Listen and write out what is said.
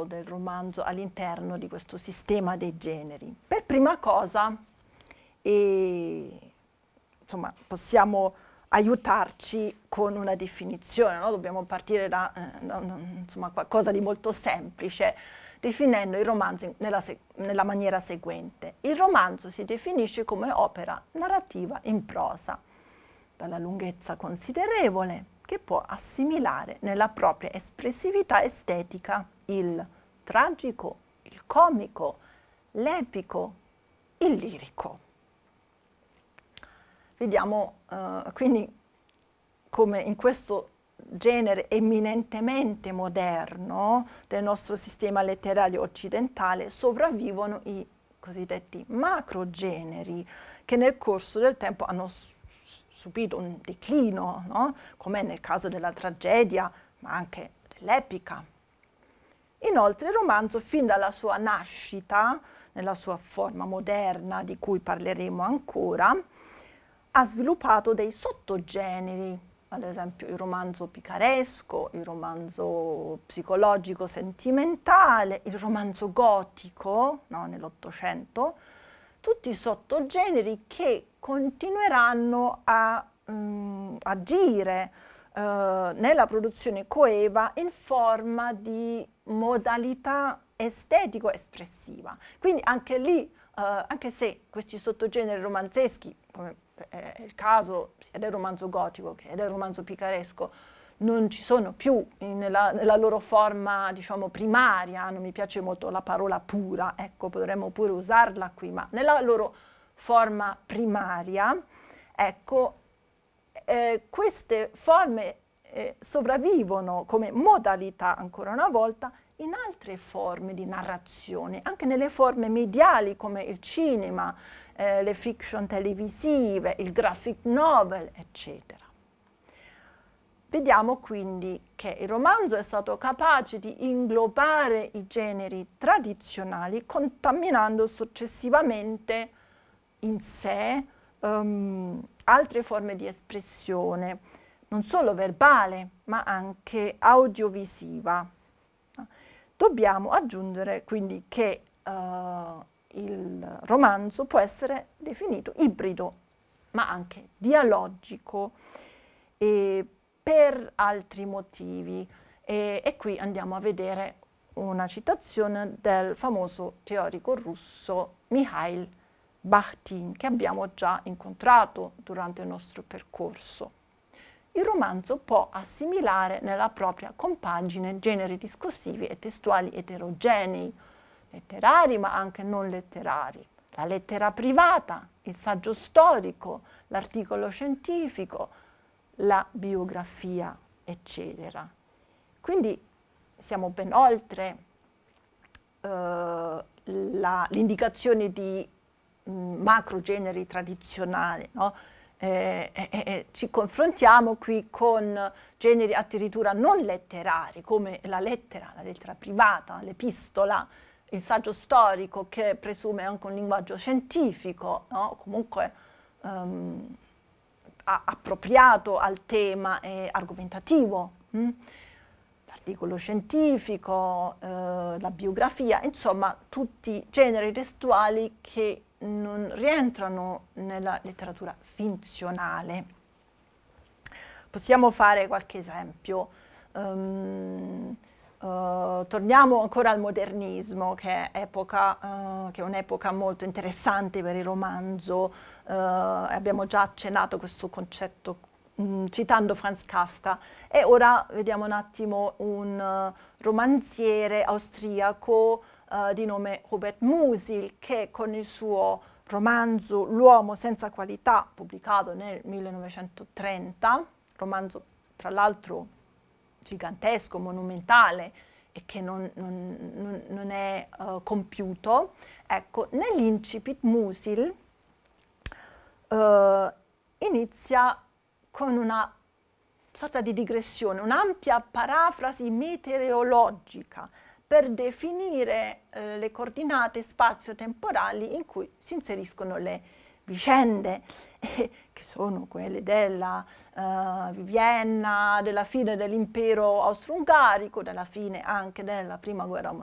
del romanzo all'interno di questo sistema dei generi. Per prima cosa, insomma, possiamo aiutarci con una definizione, no? Dobbiamo partire da insomma, qualcosa di molto semplice, definendo il romanzo nella maniera seguente. Il romanzo si definisce come opera narrativa in prosa, dalla lunghezza considerevole, che può assimilare nella propria espressività estetica il tragico, il comico, l'epico, il lirico. Vediamo quindi come in questo genere eminentemente moderno del nostro sistema letterario occidentale sopravvivono i cosiddetti macrogeneri che nel corso del tempo hanno subito un declino, no? Come nel caso della tragedia, ma anche dell'epica. Inoltre il romanzo, fin dalla sua nascita, nella sua forma moderna, di cui parleremo ancora, ha sviluppato dei sottogeneri, ad esempio il romanzo picaresco, il romanzo psicologico sentimentale, il romanzo gotico, no, nell'Ottocento, tutti sottogeneri che continueranno a agire nella produzione coeva in forma di modalità estetico-espressiva. Quindi anche lì, anche se questi sottogeneri romanzeschi, come è il caso sia del romanzo gotico che del romanzo picaresco, non ci sono più nella loro forma, diciamo, primaria, non mi piace molto la parola pura, ecco, potremmo pure usarla qui, ma nella loro forma primaria, ecco, queste forme sopravvivono come modalità, ancora una volta, in altre forme di narrazione, anche nelle forme mediali come il cinema, le fiction televisive, il graphic novel, eccetera. Vediamo quindi che il romanzo è stato capace di inglobare i generi tradizionali, contaminando successivamente in sé altre forme di espressione, non solo verbale, ma anche audiovisiva. Dobbiamo aggiungere quindi che il romanzo può essere definito ibrido, ma anche dialogico, per altri motivi. E qui andiamo a vedere una citazione del famoso teorico russo Mikhail Bakhtin, che abbiamo già incontrato durante il nostro percorso. Il romanzo può assimilare nella propria compagine generi discorsivi e testuali eterogenei, letterari ma anche non letterari, la lettera privata, il saggio storico, l'articolo scientifico, la biografia, eccetera. Quindi siamo ben oltre l'indicazione di macrogeneri tradizionali, no? Ci confrontiamo qui con generi addirittura non letterari, come la lettera privata, l'epistola, il saggio storico, che presume anche un linguaggio scientifico, no? Comunque appropriato al tema e argomentativo. L'articolo scientifico, la biografia, insomma tutti generi testuali che non rientrano nella letteratura finzionale. Possiamo fare qualche esempio. Torniamo ancora al modernismo, che è un'epoca molto interessante per il romanzo. Abbiamo già accennato questo concetto citando Franz Kafka, e ora vediamo un attimo un romanziere austriaco di nome Robert Musil, che con il suo romanzo L'uomo senza qualità, pubblicato nel 1930, romanzo tra l'altro gigantesco, monumentale e che non è compiuto, ecco, nell'incipit Musil inizia con una sorta di digressione, un'ampia parafrasi meteorologica per definire le coordinate spazio-temporali in cui si inseriscono le vicende, che sono quelle della Vienna, della fine dell'impero austro-ungarico, della fine anche della prima guerra